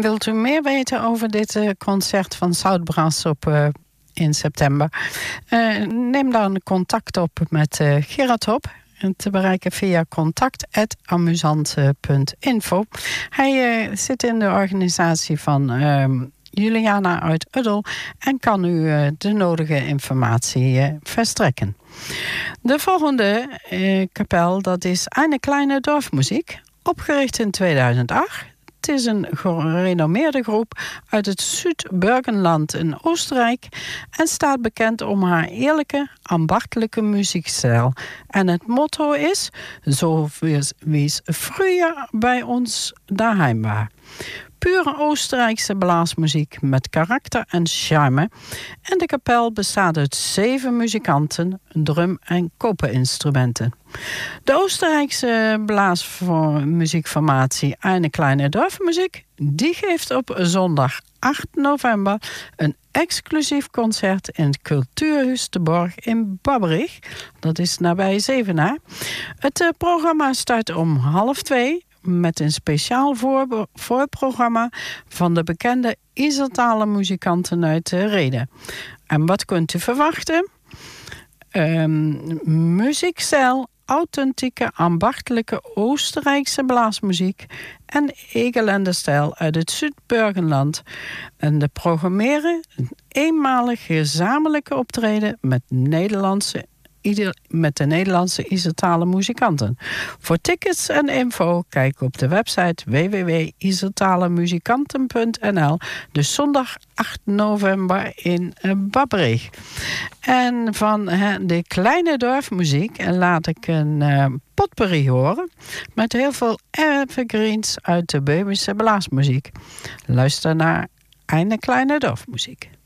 wilt u meer weten over dit concert van Zoutbrass in september? Neem dan contact op met Gerard Hop. Te bereiken via contact@amusant.info. Hij zit in de organisatie van Juliana uit Uddel en kan u de nodige informatie verstrekken. De volgende kapel, dat is Eine kleine dorfmuziek, opgericht in 2008. Het is een gerenommeerde groep uit het Zuid-Burgenland in Oostenrijk en staat bekend om haar eerlijke, ambachtelijke muziekstijl. En het motto is: zo wie es früher bij ons daheim war. Pure Oostenrijkse blaasmuziek met karakter en charme. En de kapel bestaat uit 7 muzikanten, drum- en kopeninstrumenten. De Oostenrijkse blaasmuziekformatie Eine kleine dorfmuziek, die geeft op zondag 8 november een exclusief concert in het Cultuurhuis de Borg in Babberich. Dat is nabij Zevenaar. Het programma start om 1:30 met een speciaal voorprogramma van de bekende Isertaler muzikanten uit Reden. En wat kunt u verwachten? Muziekstijl, authentieke, ambachtelijke Oostenrijkse blaasmuziek en Egeländerstijl uit het Zuid-Burgenland. En de programmeren een eenmalig gezamenlijke optreden met de Nederlandse Isertaler muzikanten. Voor tickets en info kijk op de website www.isertalermuzikanten.nl. Dus zondag 8 november in Babberich. En van de kleine dorfmuziek laat ik een potpourri horen met heel veel evergreens uit de Böhmische blaasmuziek. Luister naar Eine kleine dorfmuziek.